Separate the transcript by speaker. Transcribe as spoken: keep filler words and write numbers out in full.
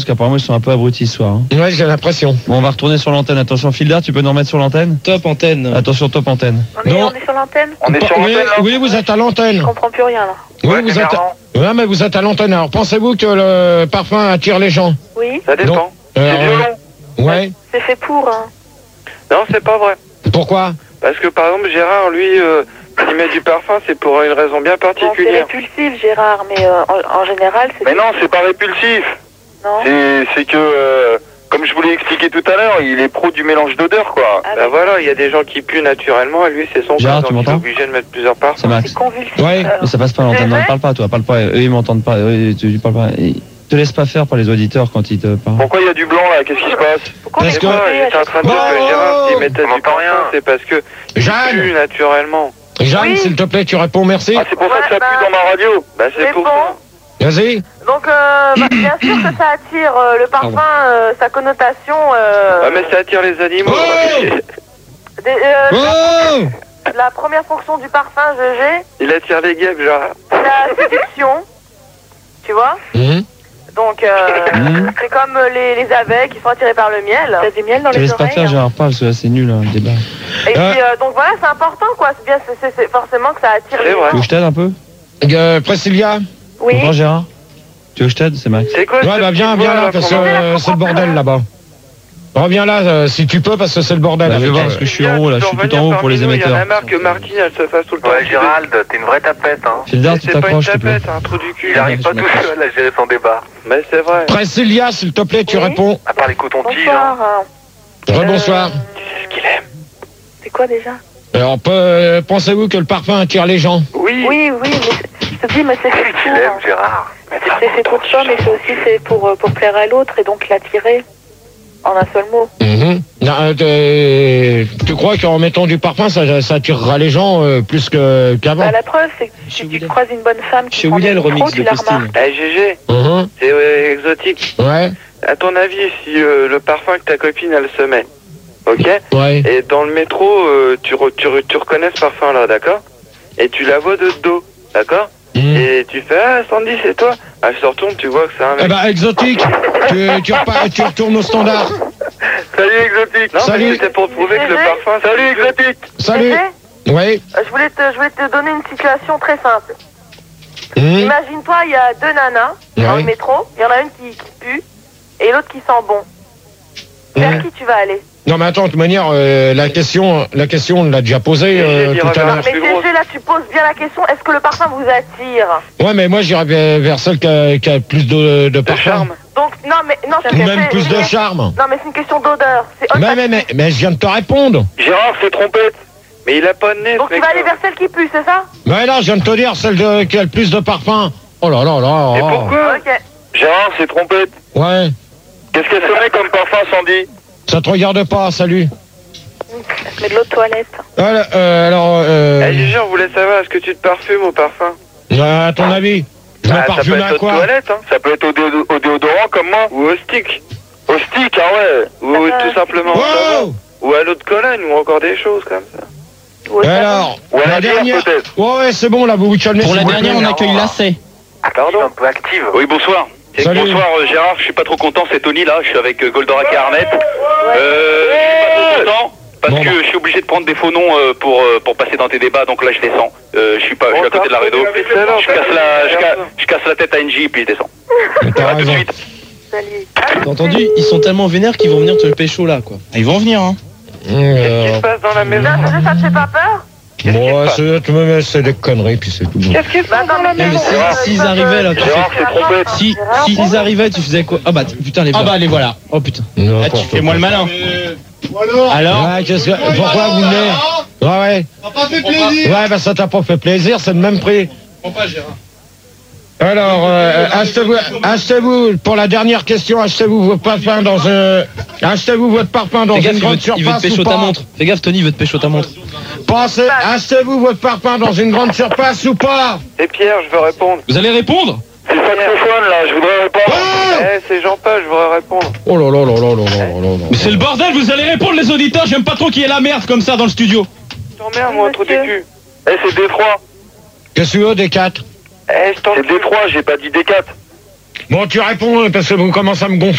Speaker 1: Parce qu'apparemment, ils sont un peu abrutis ce soir. Hein.
Speaker 2: Ouais, j'ai l'impression.
Speaker 1: Bon, on va retourner sur l'antenne. Attention, Fildar, tu peux nous remettre sur l'antenne ?
Speaker 3: Top antenne.
Speaker 1: Attention, top antenne.
Speaker 4: On est, on est sur l'antenne ?
Speaker 5: On est sur
Speaker 2: oui,
Speaker 5: l'antenne, là.
Speaker 2: oui, vous êtes à l'antenne.
Speaker 4: Je comprends plus rien là.
Speaker 2: Oui,
Speaker 5: Ouais,
Speaker 2: vous
Speaker 5: c'est
Speaker 2: êtes.
Speaker 5: marrant.
Speaker 2: Ouais, mais vous êtes à l'antenne. Alors, pensez-vous que le parfum attire les gens ?
Speaker 4: Oui,
Speaker 5: Ça dépend.
Speaker 2: Non.
Speaker 5: C'est
Speaker 2: Euh,
Speaker 5: violent.
Speaker 2: Ouais.
Speaker 4: c'est fait pour. Hein.
Speaker 5: Non, c'est pas vrai.
Speaker 2: Pourquoi ?
Speaker 5: Parce que par exemple, Gérard, lui, euh, il met du parfum, c'est pour une raison bien
Speaker 4: Bon, c'est
Speaker 5: particulière.
Speaker 4: répulsif, Gérard, mais euh, en, en général, c'est.
Speaker 5: Mais non, c'est pas répulsif.
Speaker 4: Non.
Speaker 5: C'est, c'est que, euh, comme je vous l'ai expliqué tout à l'heure, il est pro du mélange d'odeurs, quoi.
Speaker 4: Ah,
Speaker 5: Ben
Speaker 4: oui.
Speaker 5: voilà, il y a des gens qui puent naturellement, et lui, c'est son
Speaker 1: Gérard,
Speaker 5: cas,
Speaker 1: tu
Speaker 5: donc il est
Speaker 1: m'entends ?
Speaker 5: obligé de mettre plusieurs parfums.
Speaker 1: C'est Max.
Speaker 4: C'est convulsif.
Speaker 2: Ouais.
Speaker 4: alors.
Speaker 1: Mais ça passe pas à l'antenne. Non,
Speaker 4: C'est vrai
Speaker 1: parle pas, toi. Parle pas. Eux, ils m'entendent pas. Eux, tu, tu parles pas. Ils te laissent pas faire par les auditeurs quand ils te parlent.
Speaker 5: Pourquoi il y a du blanc, là? Qu'est-ce qui se passe?
Speaker 4: Pourquoi
Speaker 2: Parce
Speaker 4: on est
Speaker 2: que-
Speaker 5: Ouais,
Speaker 4: coupé à
Speaker 5: j'étais en
Speaker 4: chaque
Speaker 5: train de
Speaker 4: fois
Speaker 5: dire que
Speaker 2: Bon.
Speaker 5: Gérard, s'il mettait
Speaker 6: On
Speaker 5: du
Speaker 6: entend
Speaker 5: parfum,
Speaker 6: rien.
Speaker 5: c'est parce que il
Speaker 2: Jeanne.
Speaker 5: pue naturellement.
Speaker 2: Jeanne,
Speaker 4: Oui.
Speaker 2: s'il te plaît, tu réponds merci.
Speaker 5: Ah, c'est pour ça que ça
Speaker 4: Ouais,
Speaker 5: pue
Speaker 4: bah,
Speaker 5: dans ma radio. Bah, c'est
Speaker 4: c'est
Speaker 5: pour
Speaker 4: bon.
Speaker 5: ça.
Speaker 2: Vas-y.
Speaker 4: Donc, euh, bah, bien sûr que ça attire euh, le parfum, euh, sa connotation. Euh,
Speaker 5: Ah, mais ça attire les animaux.
Speaker 2: Oh.
Speaker 4: des- euh,
Speaker 2: Oh.
Speaker 4: La première fonction du parfum, G G,
Speaker 5: Il attire les guêpes, Gérard.
Speaker 4: c'est la séduction. Tu vois?
Speaker 2: Mhm.
Speaker 4: Donc, euh,
Speaker 1: Mhm.
Speaker 4: c'est comme les, les abeilles qui sont attirées par le miel. T'as du miel dans
Speaker 1: Tu
Speaker 4: les
Speaker 1: laisses pas
Speaker 4: oreilles.
Speaker 1: faire, Gérard, pas, parce que là, c'est nul, hein, le débat.
Speaker 4: Et
Speaker 2: Euh.
Speaker 4: puis, euh, donc voilà, c'est important, quoi. C'est bien, c'est- c'est c'est forcément que ça attire
Speaker 5: C'est
Speaker 4: les
Speaker 5: vrai.
Speaker 1: Tu veux que je t'aide un peu ?
Speaker 2: Euh, Priscilla.
Speaker 4: Oui.
Speaker 1: Bonjour, Gérard. Tu veux que je t'aide ? C'est Max.
Speaker 5: C'est quoi
Speaker 2: Ouais,
Speaker 5: ce
Speaker 2: bah
Speaker 5: petit
Speaker 2: viens,
Speaker 5: voix,
Speaker 2: viens là, parce que
Speaker 5: qu'on entend
Speaker 2: euh, c'est le bordel là-bas. Reviens là, euh, si tu peux, parce que c'est le bordel.
Speaker 1: Bah, je vais
Speaker 2: avec,
Speaker 1: voir,
Speaker 2: euh,
Speaker 1: parce que je suis en haut, là. Je suis tout en haut pour les
Speaker 5: Il y en a
Speaker 1: émetteurs.
Speaker 5: marre que Martine, elle se fasse tout le temps.
Speaker 6: Ouais, Gérald, t'es une vraie tapette, hein.
Speaker 1: Fildar, tu
Speaker 5: C'est pas une
Speaker 1: t'approches, s'il te plaît.
Speaker 5: tapette, un trou du cul.
Speaker 6: Il arrive pas
Speaker 1: je
Speaker 6: tout seul à gérer son débat.
Speaker 5: Mais c'est vrai.
Speaker 2: Priscilla, s'il te plaît, tu
Speaker 4: Oui.
Speaker 2: réponds.
Speaker 6: À part les cotons-tiges, hein.
Speaker 4: Bonsoir. euh,
Speaker 2: Rebonsoir.
Speaker 5: Tu sais ce qu'il aime?
Speaker 4: C'est quoi déjà?
Speaker 2: Alors, pe- euh, pensez-vous que le parfum attire les gens ?
Speaker 5: Oui.
Speaker 4: Oui, oui, mais je te dis, mais c'est fait
Speaker 6: Tu
Speaker 4: pour.
Speaker 6: l'aimes, Gérard.
Speaker 4: C'est c'est fait pour ça, mais c'est aussi fait pour, euh, pour plaire à l'autre et donc l'attirer. En un seul mot.
Speaker 2: Mhm. Non, euh, t'es- tu crois qu'en mettant du parfum, ça, ça attirera les gens euh, plus que- qu'avant
Speaker 4: Bah, la preuve, c'est que
Speaker 3: Chez
Speaker 4: si tu
Speaker 3: William.
Speaker 4: croises une bonne femme qui
Speaker 3: Chez
Speaker 4: prend
Speaker 3: William,
Speaker 4: des
Speaker 3: le remix
Speaker 4: micros, tu
Speaker 3: de
Speaker 4: la
Speaker 3: Postine.
Speaker 4: remarques.
Speaker 5: Eh, G G,
Speaker 2: Mhm.
Speaker 5: c'est euh, exotique.
Speaker 2: Ouais,
Speaker 5: À ton avis, si euh, le parfum que ta copine, elle se met, ok?
Speaker 2: ouais.
Speaker 5: Et dans le métro, euh, tu, re- tu, re- tu reconnais ce parfum-là, d'accord? Et tu la vois de dos, d'accord?
Speaker 2: Mhm.
Speaker 5: Et tu fais, ah, Sandy, c'est toi? Elle se retourne, tu vois que c'est un
Speaker 2: Eh
Speaker 5: mec.
Speaker 2: ben, exotique, tu, tu, repars- tu retournes au standard.
Speaker 5: Salut, exotique! Non,
Speaker 2: Salut.
Speaker 5: mais c'était pour prouver que le
Speaker 4: G G.
Speaker 5: parfum... Salut, exotique!
Speaker 2: Salut.
Speaker 4: G G,
Speaker 2: Oui.
Speaker 4: euh, je voulais, te, je voulais te donner une situation très simple.
Speaker 2: Mhm.
Speaker 4: Imagine-toi, il y a deux nanas dans
Speaker 2: Ouais.
Speaker 4: le métro. Il y en a une qui, qui pue et l'autre qui sent bon. Vers
Speaker 2: Mhm.
Speaker 4: qui tu vas aller?
Speaker 2: Non, mais attends, de toute manière, euh, la question, la question, on l'a déjà posée euh,
Speaker 5: J'ai dit,
Speaker 2: tout à
Speaker 5: regarde.
Speaker 2: l'heure.
Speaker 4: Mais
Speaker 5: plus
Speaker 4: G
Speaker 5: grosse.
Speaker 4: G, là, tu poses bien la question. Est-ce que le parfum vous attire?
Speaker 2: Ouais, mais moi, j'irais vers, vers celle qui a, qui a plus de, de
Speaker 5: De
Speaker 2: parfum.
Speaker 5: charme.
Speaker 4: Donc, non, mais non, c'est
Speaker 2: Ou
Speaker 4: c'est-
Speaker 2: même plus
Speaker 4: c'est-
Speaker 2: de charme.
Speaker 4: Non, mais c'est une question d'odeur. C'est
Speaker 2: Mais,
Speaker 4: olfactif.
Speaker 2: mais, mais, mais je viens de te répondre.
Speaker 5: Gérard, c'est trompette. Mais il a pas de nez,
Speaker 4: Donc,
Speaker 5: ce
Speaker 4: tu
Speaker 5: mec.
Speaker 4: vas aller vers celle qui pue, c'est ça?
Speaker 2: Mais là, je viens de te dire celle de, qui a le plus de parfum. Oh là là là.
Speaker 5: Et
Speaker 2: oh.
Speaker 5: pourquoi?
Speaker 4: Ok.
Speaker 5: Gérard, c'est trompette.
Speaker 2: Ouais.
Speaker 5: Qu'est-ce qu'elle se met comme parfum, Sandy?
Speaker 2: Ça te regarde pas, salut.
Speaker 4: Elle se met de l'eau de toilette.
Speaker 2: Voilà, euh, alors, euh,
Speaker 5: Eh, Gégé, on voulait savoir, est-ce que tu te parfumes au parfum?
Speaker 2: euh, à ton avis, je me
Speaker 5: Ah, ça peut
Speaker 2: parfume
Speaker 5: être
Speaker 2: à
Speaker 5: aux
Speaker 2: quoi?
Speaker 5: toilettes, hein. Ça peut être au, déo- au déodorant comme moi. Ou au stick. Au stick, ah ouais. Ou
Speaker 4: Ah,
Speaker 5: tout simplement au savon.
Speaker 2: Wow.
Speaker 5: Ou à l'eau de Cologne, ou encore des choses comme ça.
Speaker 4: Ou au savon.
Speaker 2: Alors,
Speaker 5: Ou à
Speaker 2: la
Speaker 5: la bière,
Speaker 2: dernière.
Speaker 5: peut-être.
Speaker 2: Ouais, ouais, c'est bon, là, vous vous calmez.
Speaker 3: Pour la
Speaker 2: s'il vous
Speaker 3: dernière,
Speaker 2: plaît.
Speaker 3: on accueille Lacet.
Speaker 5: Pardon?
Speaker 6: Un peu active.
Speaker 7: Oui, bonsoir. Et
Speaker 2: Salut.
Speaker 7: bonsoir euh, Gérard, je suis pas trop content, c'est Tony là, je suis avec euh, Goldorak et Arnett. Euh, je suis pas trop content parce
Speaker 2: Bon,
Speaker 7: que
Speaker 2: bah.
Speaker 7: je suis obligé de prendre des faux noms euh, pour euh, pour passer dans tes débats, donc là je descends. Euh, je suis pas, je suis à côté de la rédo. Je casse la, je, ca- je casse la tête à N J puis je descends.
Speaker 2: Mais t'as
Speaker 7: À tout de
Speaker 2: raison.
Speaker 7: suite.
Speaker 4: Salut.
Speaker 3: T'as entendu? Ils sont tellement vénères qu'ils vont venir te le pécho là, quoi. Ah, ils vont venir, hein.
Speaker 5: Qu'est-ce qui
Speaker 2: Euh,
Speaker 5: se passe dans la maison?
Speaker 4: Non, G G, ça te fait pas peur?
Speaker 2: Moi, c'est tu me- c'est des conneries, puis c'est tout.
Speaker 4: Qu'est-ce qui se passe dans la
Speaker 3: Mais
Speaker 4: maison?
Speaker 3: si- s'ils arrivaient là, tu
Speaker 5: Gérard,
Speaker 3: fais.
Speaker 5: c'est trompette.
Speaker 3: Si, si ils arrivaient, tu faisais quoi? Ah bah t- putain les
Speaker 2: Ah
Speaker 3: voilà.
Speaker 2: bah, les voilà.
Speaker 3: Oh putain.
Speaker 2: N'importe
Speaker 3: Ah, tu fais moi le malin.
Speaker 2: quoi.
Speaker 3: Alors
Speaker 2: Ouais, qu'est-ce que- pourquoi vous venez? Ouais, ouais.
Speaker 8: Ça m'a fait plaisir.
Speaker 2: Ouais, bah ça t'a pas fait plaisir, c'est le même prix.
Speaker 8: Comprends pas, Gérard.
Speaker 2: Alors, euh, achetez-vous, achetez-vous, pour la dernière question, achetez-vous votre parfum dans un, achetez-vous votre parfum dans
Speaker 3: Fais gaffe,
Speaker 2: une
Speaker 3: il veut,
Speaker 2: grande
Speaker 3: te- il veut te
Speaker 2: surface
Speaker 3: pécho
Speaker 2: ou
Speaker 3: ta
Speaker 2: pas?
Speaker 3: montre. Fais gaffe, Tony, il veut te pécho ta montre.
Speaker 2: Pensez, achetez-vous votre parfum dans une grande surface ou pas?
Speaker 5: Et Pierre, je veux répondre.
Speaker 3: Vous allez répondre?
Speaker 5: C'est le saxophone là, je voudrais répondre.
Speaker 2: Oh
Speaker 5: Eh, c'est Jean-Paul, je voudrais répondre.
Speaker 2: Oh là là là là là là là là.
Speaker 3: Mais c'est le bordel, vous allez répondre les auditeurs, j'aime pas trop qu'il y ait la merde comme ça dans le studio.
Speaker 5: Je t'emmerde, moi, trop du
Speaker 4: Monsieur.
Speaker 5: cul. Eh, c'est Détroit.
Speaker 2: Qu'est-ce que tu veux, des quatre?
Speaker 5: Eh, je t'en C'est Détroit, j'ai pas dit D quatre.
Speaker 2: Bon, tu réponds, parce que vous commencez à me gonfler.